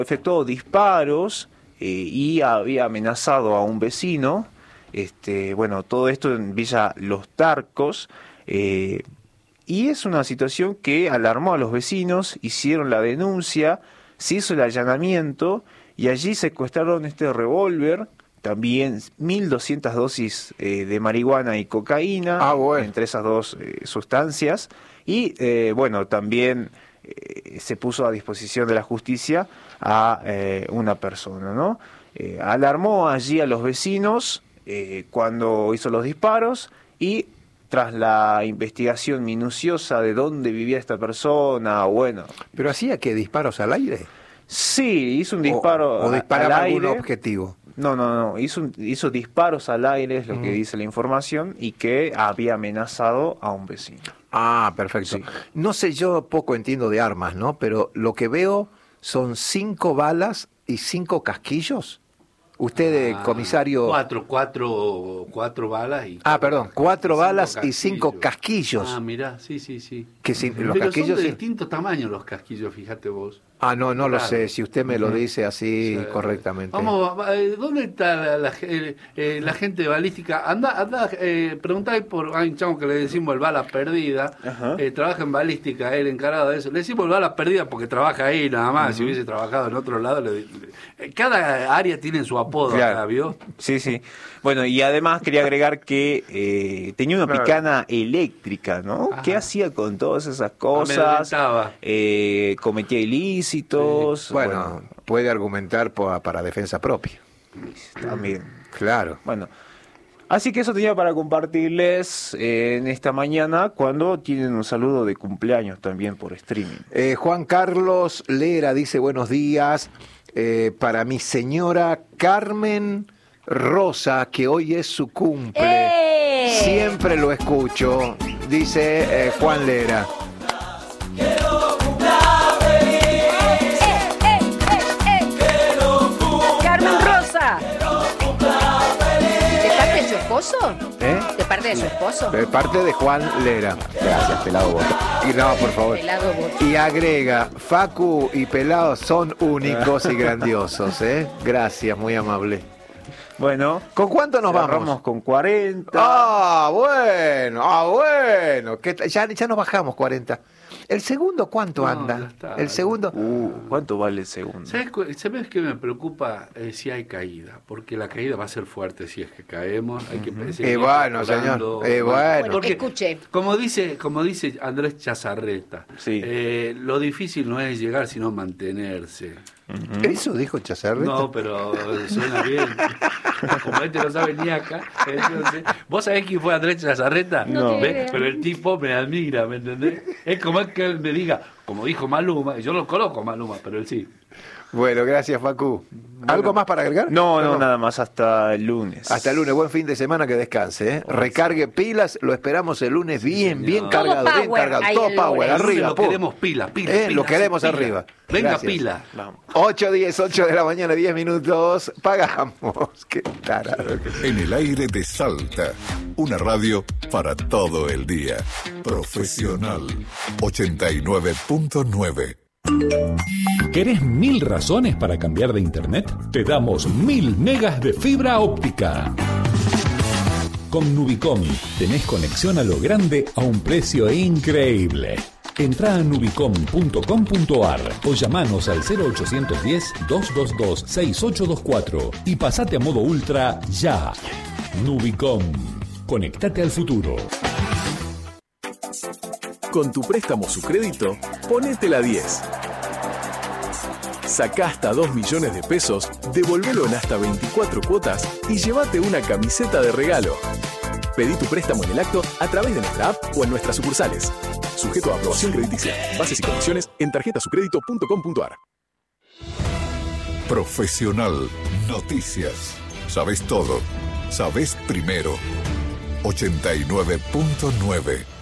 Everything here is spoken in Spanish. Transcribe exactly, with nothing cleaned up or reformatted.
efectuado disparos eh, y había amenazado a un vecino. Este, bueno, todo esto en Villa Los Tarcos. Eh, y es una situación que alarmó a los vecinos, hicieron la denuncia, se hizo el allanamiento y allí secuestraron este revólver, también mil doscientas dosis eh, de marihuana y cocaína, ah, bueno. entre esas dos eh, sustancias. Y eh, bueno, también eh, se puso a disposición de la justicia a eh, una persona, ¿no? Eh, alarmó allí a los vecinos eh, cuando hizo los disparos y tras la investigación minuciosa de dónde vivía esta persona, bueno... ¿Pero hacía qué, disparos al aire? Sí, hizo un disparo o, o disparaba al aire. algún objetivo. No, no, no, hizo, un, hizo disparos al aire, es lo mm. que dice la información, y que había amenazado a un vecino. Ah, perfecto. Sí. No sé, yo poco entiendo de armas, ¿no? Pero lo que veo son cinco balas y cinco casquillos. Usted, ah, comisario... Cuatro, cuatro, cuatro balas y... Ah, perdón, cuatro cinco balas casquillos. y cinco casquillos. Ah, mirá, sí, sí, sí. Que si, los Pero casquillos son de sí... distintos tamaños los casquillos, fíjate vos. Ah, no, no claro. lo sé, si usted me lo dice así sí. correctamente. Vamos, ¿dónde está la, la, eh, la gente de balística? Anda, anda, eh, preguntáis por... Hay un chavo que le decimos el bala perdida, eh, trabaja en balística, él encargado de eso. Le decimos el bala perdida porque trabaja ahí nada más, uh-huh. Si hubiese trabajado en otro lado... Le, le, cada área tiene su apodo, claro. Acá, ¿vio? Sí, sí. Bueno, y además quería agregar que eh, tenía una claro. picana eléctrica, ¿no? Ajá. ¿Qué hacía con todas esas cosas? Eh, cometía ilícitos. Sí. Bueno, bueno, puede argumentar por, para defensa propia. También. Claro. Bueno, así que eso tenía para compartirles eh, en esta mañana, cuando tienen un saludo de cumpleaños también por streaming. Eh, Juan Carlos Lera dice buenos días. Eh, para mi señora Carmen Rosa, que hoy es su cumple. ¡Eh! Siempre lo escucho, dice eh, Juan Lera. Carmen Rosa. ¿De parte de su esposo? ¿Eh? ¿De parte de su esposo? De parte de Juan Lera. Gracias, Pelado Boto. Y no, por favor. Pelado Boto. Y agrega, Facu y Pelado son únicos y grandiosos, ¿eh? Gracias, muy amable. Bueno, ¿con cuánto nos vamos? Vamos con cuarenta. Ah, bueno, ah, bueno. ¿Qué ya, ya nos bajamos cuarenta. ¿El segundo cuánto no, anda? Está, el segundo. Uh, ¿cuánto vale el segundo? ¿Sabes, ¿Sabes qué me preocupa? Eh, si hay caída, porque la caída va a ser fuerte si es que caemos. Hay que uh-huh. Eh, bueno, señor. Eh, bueno. Porque, escuche. Como dice, como dice Andrés Chazarreta, sí. eh, lo difícil no es llegar, sino mantenerse. Uh-huh. ¿Eso dijo Chazarreta? No, pero suena bien. Como este no sabe ni acá. Entonces, ¿vos sabés quién fue Andrés Chazarreta? No. ¿Ves? Pero el tipo me admira, ¿me entendés? Es como que él me diga, como dijo Maluma, y yo no conozco a Maluma, pero él sí. Bueno, gracias, Facu. ¿Algo bueno. más para agregar? No, no, no, nada más, hasta el lunes. Hasta el lunes, buen fin de semana, que descanse, ¿eh? Recargue pilas, lo esperamos el lunes bien, sí, bien cargado, todo bien power, cargado, todo power, el arriba. Lo queremos pila, pila, eh, pila. Lo queremos pila. arriba. Venga, gracias. Pila. Vamos. ocho diez, ocho de la mañana, diez minutos, pagamos. Qué tarado. En el aire de Salta, una radio para todo el día. Profesional ochenta y nueve punto nueve. ¿Querés mil razones para cambiar de internet? Te damos mil megas de fibra óptica. Con Nubicom tenés conexión a lo grande a un precio increíble. Entrá a nubicom punto com punto ar o llamanos al cero ochocientos diez, doscientos veintidós, sesenta y ocho veinticuatro y pasate a modo ultra ya. Nubicom. Conectate al futuro. Con tu préstamo Sucrédito, ponete la diez. Sacá hasta dos millones de pesos, devolvelo en hasta veinticuatro cuotas y llévate una camiseta de regalo. Pedí tu préstamo en el acto a través de nuestra app o en nuestras sucursales. Sujeto a aprobación crediticia. Bases y condiciones en tarjeta sucrédito punto com punto ar. Profesional Noticias. Sabés todo. Sabés primero. ochenta y nueve punto nueve.